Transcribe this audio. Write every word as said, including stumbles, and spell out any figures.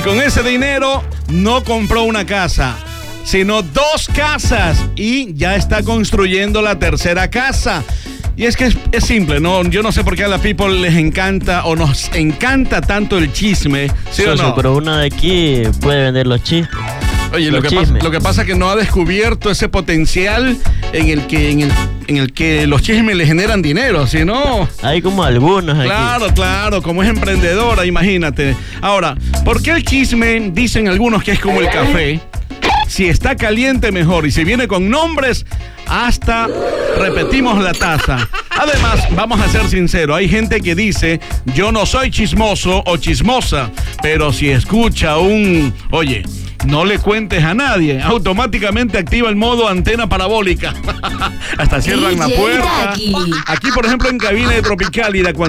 Con ese dinero no compró una casa, sino dos casas y ya está construyendo la tercera casa. Y es que es, es simple, ¿no? Yo no sé por qué a la people les encanta o nos encanta tanto el chisme, ¿sí o no? Pero uno de aquí puede vender los chismes. Oye, lo que, pasa, lo que pasa es que no ha descubierto ese potencial en el que en el, en el que los chismes le generan dinero, ¿sí no? Hay como algunos aquí. Claro, claro, como es emprendedora, imagínate. Ahora, ¿por qué el chisme, dicen algunos que es como el café? Si está caliente, mejor. Y si viene con nombres, hasta repetimos la taza. Además, vamos a ser sinceros, hay gente que dice, yo no soy chismoso o chismosa, pero si escucha un, oye, no le cuentes a nadie, automáticamente activa el modo antena parabólica. Hasta cierran la puerta. Aquí, por ejemplo, en cabina de Tropicálida, cuando